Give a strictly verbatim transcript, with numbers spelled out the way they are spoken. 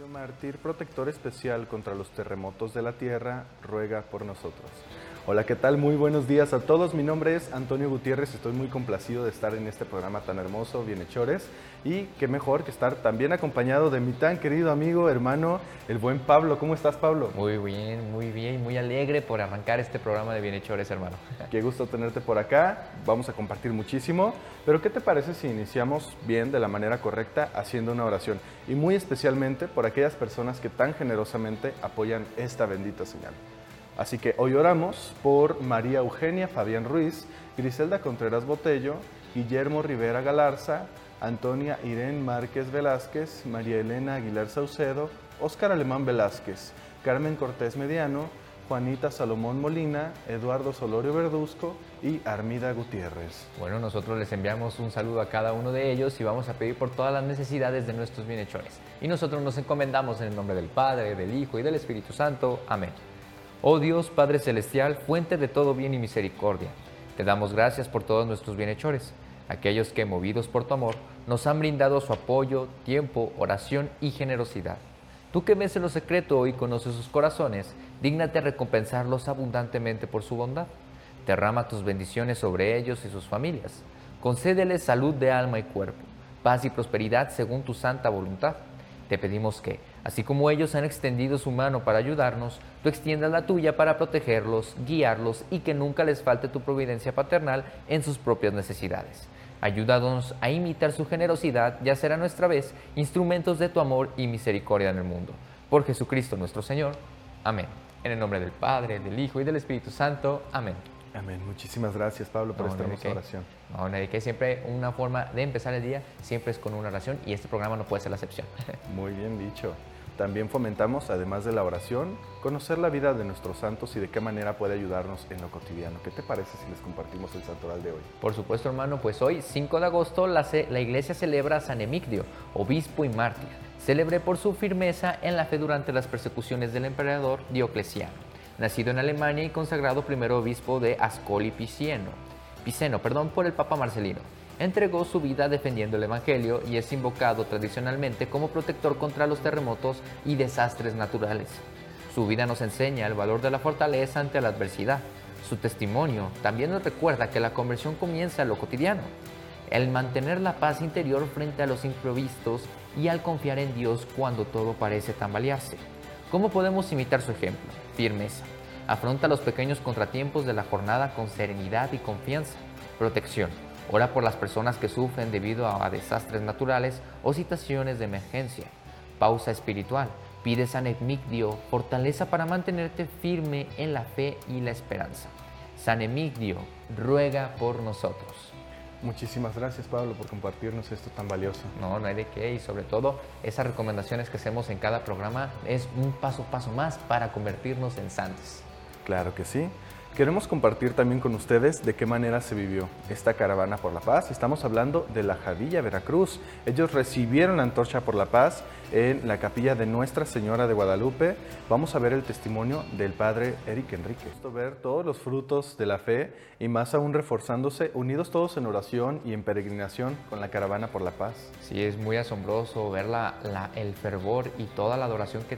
Mártir, protector especial contra los terremotos de la tierra, ruega por nosotros. Hola, ¿qué tal? Muy buenos días a todos. Mi nombre es Antonio Gutiérrez. Estoy muy complacido de estar en este programa tan hermoso, Bienhechores. Y qué mejor que estar también acompañado de mi tan querido amigo, hermano, el buen Pablo. ¿Cómo estás, Pablo? Muy bien, muy bien, muy alegre por arrancar este programa de Bienhechores, hermano. Qué gusto tenerte por acá. Vamos a compartir muchísimo. Pero ¿qué te parece si iniciamos bien, de la manera correcta, haciendo una oración? Y muy especialmente por aquellas personas que tan generosamente apoyan esta bendita señal. Así que hoy oramos por María Eugenia Fabián Ruiz, Griselda Contreras Botello, Guillermo Rivera Galarza, Antonia Irene Márquez Velázquez, María Elena Aguilar Saucedo, Óscar Alemán Velázquez, Carmen Cortés Mediano, Juanita Salomón Molina, Eduardo Solorio Verduzco y Armida Gutiérrez. Bueno, nosotros les enviamos un saludo a cada uno de ellos y vamos a pedir por todas las necesidades de nuestros bienhechores. Y nosotros nos encomendamos en el nombre del Padre, del Hijo y del Espíritu Santo. Amén. Oh Dios, Padre Celestial, fuente de todo bien y misericordia, te damos gracias por todos nuestros bienhechores, aquellos que, movidos por tu amor, nos han brindado su apoyo, tiempo, oración y generosidad. Tú que ves en lo secreto y conoces sus corazones, dígnate recompensarlos abundantemente por su bondad. Derrama tus bendiciones sobre ellos y sus familias. Concédeles salud de alma y cuerpo, paz y prosperidad según tu santa voluntad. Te pedimos que, así como ellos han extendido su mano para ayudarnos, tú extiendas la tuya para protegerlos, guiarlos y que nunca les falte tu providencia paternal en sus propias necesidades. Ayúdanos a imitar su generosidad y a ser a nuestra vez instrumentos de tu amor y misericordia en el mundo. Por Jesucristo nuestro Señor. Amén. En el nombre del Padre, del Hijo y del Espíritu Santo. Amén. Amén. Muchísimas gracias, Pablo, por No, esta no hay de hermosa qué. oración. No, no hay de qué. Siempre una forma de empezar el día, siempre es con una oración y este programa no puede ser la excepción. Muy bien dicho. También fomentamos, además de la oración, conocer la vida de nuestros santos y de qué manera puede ayudarnos en lo cotidiano. ¿Qué te parece si les compartimos el santoral de hoy? Por supuesto, hermano, pues hoy, cinco de agosto, la, la iglesia celebra a San Emigdio, obispo y mártir, célebre por su firmeza en la fe durante las persecuciones del emperador Diocleciano. Nacido en Alemania y consagrado primero obispo de Ascoli Piceno, Piceno, perdón, por el Papa Marcelino. Entregó su vida defendiendo el Evangelio y es invocado tradicionalmente como protector contra los terremotos y desastres naturales. Su vida nos enseña el valor de la fortaleza ante la adversidad. Su testimonio también nos recuerda que la conversión comienza en lo cotidiano, el mantener la paz interior frente a los imprevistos y al confiar en Dios cuando todo parece tambalearse. ¿Cómo podemos imitar su ejemplo? Firmeza. Afronta los pequeños contratiempos de la jornada con serenidad y confianza. Protección. Ora por las personas que sufren debido a desastres naturales o situaciones de emergencia. Pausa espiritual. Pide San Emigdio fortaleza para mantenerte firme en la fe y la esperanza. San Emigdio, ruega por nosotros. Muchísimas gracias, Pablo, por compartirnos esto tan valioso. No, no hay de qué, y sobre todo esas recomendaciones que hacemos en cada programa es un paso paso más para convertirnos en santos. Claro que sí. Queremos compartir también con ustedes de qué manera se vivió esta caravana por la paz. Estamos hablando de la Jadilla, Veracruz. Ellos recibieron la antorcha por la paz en la capilla de Nuestra Señora de Guadalupe. Vamos a ver el testimonio del padre Eric Enrique. Esto ver todos los frutos de la fe y más aún reforzándose, unidos todos en oración y en peregrinación con la caravana por la paz. Sí, es muy asombroso ver la, la, el fervor y toda la adoración que